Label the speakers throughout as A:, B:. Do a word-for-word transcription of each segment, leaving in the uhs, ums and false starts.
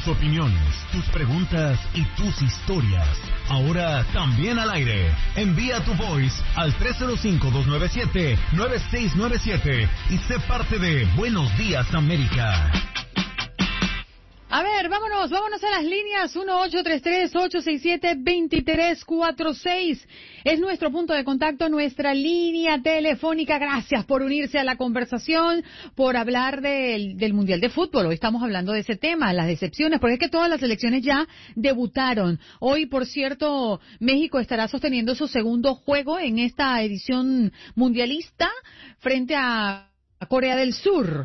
A: Tus opiniones, tus preguntas y tus historias. Ahora también al aire. Envía tu voice al tres cero cinco, dos nueve siete, nueve seis nueve siete y sé parte de Buenos Días América.
B: A ver, vámonos, vámonos a las líneas. Uno ocho tres tres, ocho seis siete, dos tres cuatro seis es nuestro punto de contacto, nuestra línea telefónica. Gracias por unirse a la conversación, por hablar del, del Mundial de Fútbol. Hoy estamos hablando de ese tema, las decepciones, porque es que todas las selecciones ya debutaron. Hoy, por cierto, México estará sosteniendo su segundo juego en esta edición mundialista frente a Corea del Sur.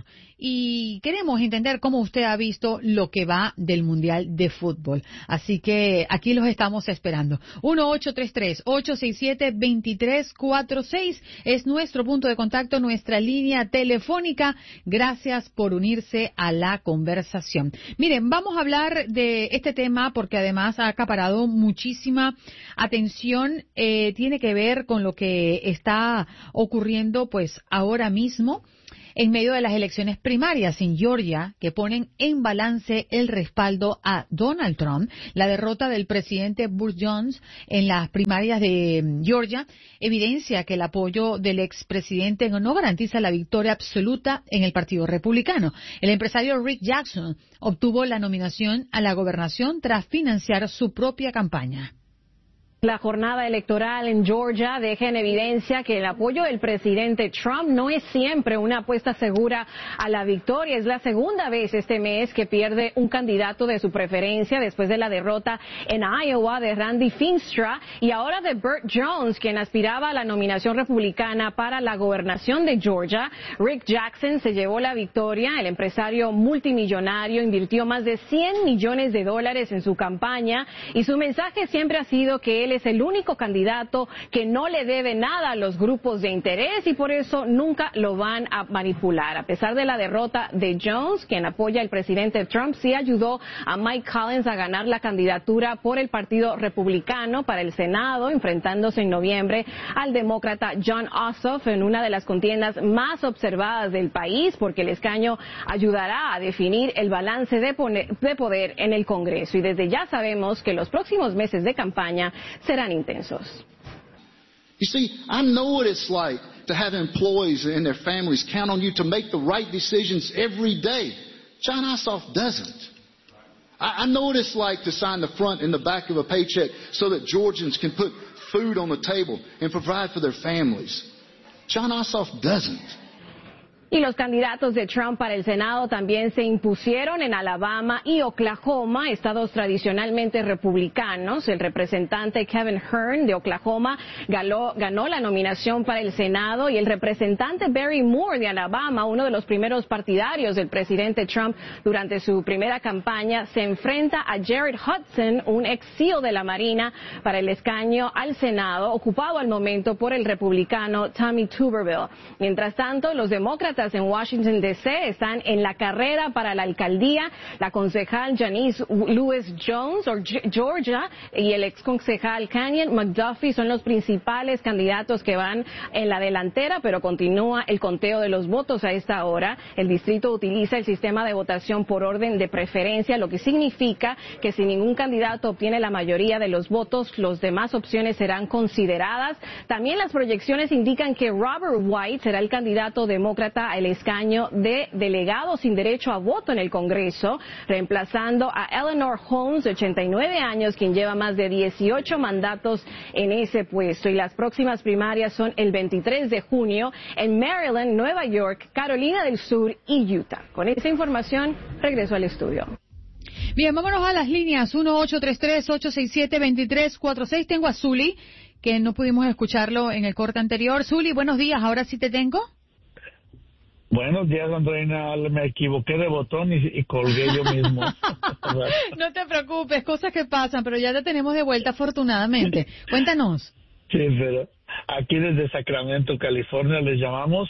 B: Y queremos entender cómo usted ha visto lo que va del Mundial de Fútbol. Así que aquí los estamos esperando. uno ocho tres tres, ocho seis siete, dos tres cuatro seis es nuestro punto de contacto, nuestra línea telefónica. Gracias por unirse a la conversación. Miren, vamos a hablar de este tema porque además ha acaparado muchísima atención. Eh, tiene que ver con lo que está ocurriendo pues ahora mismo en medio de las elecciones primarias en Georgia, que ponen en balance el respaldo a Donald Trump. La derrota del presidente Bush Jones en las primarias de Georgia evidencia que el apoyo del expresidente no garantiza la victoria absoluta en el Partido Republicano. El empresario Rick Jackson obtuvo la nominación a la gobernación tras financiar su propia campaña.
C: La jornada electoral en Georgia deja en evidencia que el apoyo del presidente Trump no es siempre una apuesta segura a la victoria. Es la segunda vez este mes que pierde un candidato de su preferencia después de la derrota en Iowa de Randy Finstra y ahora de Burt Jones, quien aspiraba a la nominación republicana para la gobernación de Georgia. Rick Jackson se llevó la victoria. El empresario multimillonario invirtió más de cien millones de dólares en su campaña y su mensaje siempre ha sido que él es el único candidato que no le debe nada a los grupos de interés y por eso nunca lo van a manipular. A pesar de la derrota de Jones, quien apoya al presidente Trump, sí ayudó a Mike Collins a ganar la candidatura por el Partido Republicano para el Senado, enfrentándose en noviembre al demócrata Jon Ossoff en una de las contiendas más observadas del país, porque el escaño ayudará a definir el balance de poder en el Congreso. Y desde ya sabemos que los próximos meses de campaña serán intensos.
D: You see, I know what it's like to have employees and their families count on you to make the right decisions every day. Jon Ossoff doesn't. I, I know what it's like to sign the front and the back of a paycheck so that Georgians can put food on the table and provide for their families. Jon Ossoff doesn't.
C: Y los candidatos de Trump para el Senado también se impusieron en Alabama y Oklahoma, estados tradicionalmente republicanos. El representante Kevin Hern de Oklahoma ganó, ganó la nominación para el Senado y el representante Barry Moore de Alabama, uno de los primeros partidarios del presidente Trump durante su primera campaña, se enfrenta a Jared Hudson, un ex SEAL de la Marina, para el escaño al Senado, ocupado al momento por el republicano Tommy Tuberville. Mientras tanto, los demócratas en Washington D C están en la carrera para la alcaldía. La concejal Janice Lewis Jones, o Georgia, y el ex concejal Kenyon McDuffie son los principales candidatos que van en la delantera, pero continúa el conteo de los votos a esta hora. El distrito utiliza el sistema de votación por orden de preferencia, lo que significa que si ningún candidato obtiene la mayoría de los votos, las demás opciones serán consideradas. También las proyecciones indican que Robert White será el candidato demócrata el escaño de delegado sin derecho a voto en el Congreso, reemplazando a Eleanor Holmes, de ochenta y nueve años, quien lleva más de dieciocho mandatos en ese puesto. Y las próximas primarias son el veintitrés de junio en Maryland, Nueva York, Carolina del Sur y Utah. Con esa información, regreso al estudio.
B: Bien, vámonos a las líneas. uno ocho tres tres, ocho seis siete, dos tres cuatro seis. Tengo a Zuli, que no pudimos escucharlo en el corte anterior. Zuli, buenos días. ¿Ahora sí te tengo?
E: Buenos días, Andreina. Me equivoqué de botón y, y colgué yo mismo.
B: No te preocupes, cosas que pasan, pero ya te tenemos de vuelta afortunadamente. Cuéntanos.
E: Sí, pero aquí desde Sacramento, California, les llamamos.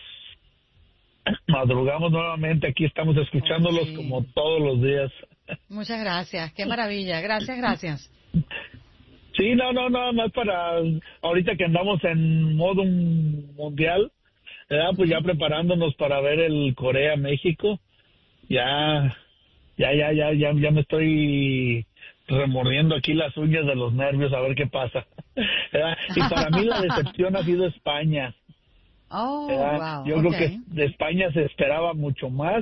E: Madrugamos nuevamente, aquí estamos escuchándolos oh, sí. como todos los días.
B: Muchas gracias, qué maravilla. Gracias, gracias.
E: Sí, no, no, no, más para ahorita que andamos en modo mundial. ¿verdad? Pues ya preparándonos para ver el Corea-México, ya ya, ya, ya, ya, ya me estoy remordiendo aquí las uñas de los nervios a ver qué pasa. Y para mí la decepción ha sido España.
B: Oh, wow.
E: Yo
B: okay.
E: creo que de España se esperaba mucho más,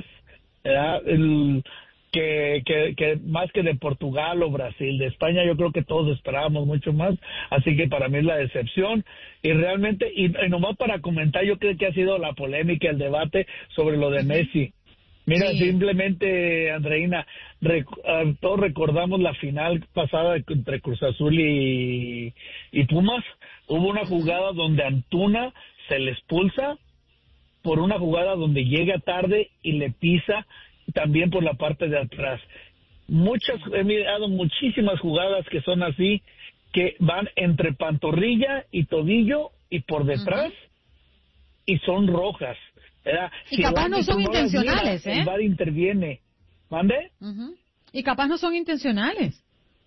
E: El, que, que, que más que de Portugal o Brasil. De España yo creo que todos esperábamos mucho más, así que para mí es la decepción. Y realmente, y, y nomás para comentar, yo creo que ha sido la polémica, el debate sobre lo de Messi. Mira, sí. Simplemente, Andreina, rec, uh, todos recordamos la final pasada entre Cruz Azul y, y Pumas. Hubo una jugada donde Antuna se le expulsa por una jugada donde llega tarde y le pisa también por la parte de atrás. Muchas, he mirado muchísimas jugadas que son así, que van entre pantorrilla y tobillo y por detrás, uh-huh. y son rojas. ¿verdad?
B: Y
E: si
B: capaz no son intencionales,
E: mira,
B: ¿eh?
E: El V A R interviene. ¿Mande?
B: Uh-huh. Y capaz no son intencionales.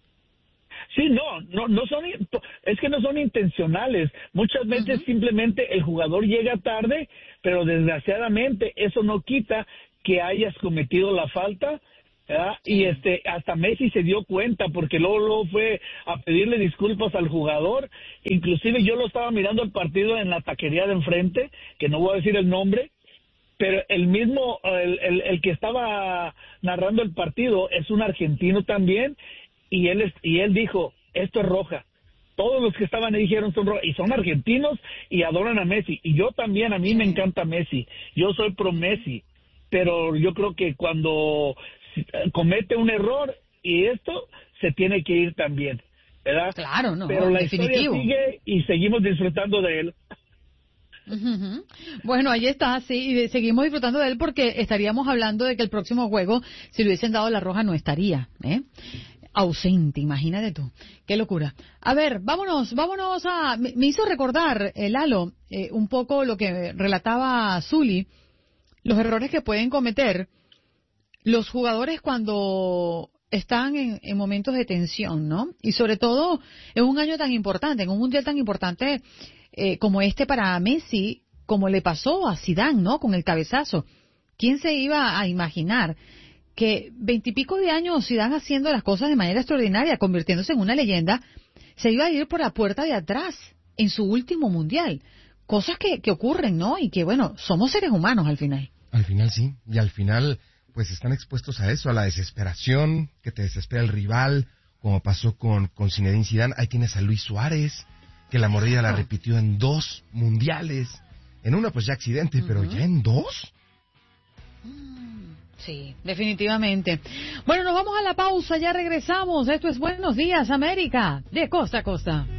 E: Sí, no, no, no son, es que no son intencionales. Muchas veces uh-huh. simplemente el jugador llega tarde, pero desgraciadamente eso no quita que hayas cometido la falta, ¿verdad? Sí. Y este, hasta Messi se dio cuenta, porque luego, luego fue a pedirle disculpas al jugador. Inclusive yo lo estaba mirando el partido en la taquería de enfrente, que no voy a decir el nombre, pero el mismo, el, el, el que estaba narrando el partido es un argentino también, y él es, y él dijo, esto es roja. Todos los que estaban ahí dijeron son rojas, y son argentinos y adoran a Messi, y yo también, a mí me encanta Messi, yo soy pro Messi, pero yo creo que cuando comete un error y esto, se tiene que ir también, ¿verdad?
B: Claro, no,
E: pero la
B: definitivo.
E: historia sigue y seguimos disfrutando de él.
B: Uh-huh. Bueno, ahí está, sí, y seguimos disfrutando de él, porque estaríamos hablando de que el próximo juego, si le hubiesen dado la roja, no estaría, ¿eh? Ausente, imagínate tú, qué locura. A ver, vámonos, vámonos a, me, me hizo recordar, eh, Lalo, eh, un poco lo que relataba Zuli, los errores que pueden cometer los jugadores cuando están en, en momentos de tensión, ¿no? Y sobre todo en un año tan importante, en un mundial tan importante eh, como este para Messi, como le pasó a Zidane, ¿no? Con el cabezazo. ¿Quién se iba a imaginar que veintipico de años Zidane haciendo las cosas de manera extraordinaria, convirtiéndose en una leyenda, se iba a ir por la puerta de atrás en su último mundial? Cosas que, que ocurren, ¿no? Y que, bueno, somos seres humanos al final.
F: Al final sí, y al final pues están expuestos a eso, a la desesperación, que te desespera el rival, como pasó con, con Zinedine Zidane. Ahí tienes a Luis Suárez, que la mordida la repitió en dos mundiales. En uno pues ya accidente, uh-huh. pero ya en dos.
B: Sí, definitivamente. Bueno, nos vamos a la pausa, ya regresamos. Esto es Buenos Días, América, de costa a costa.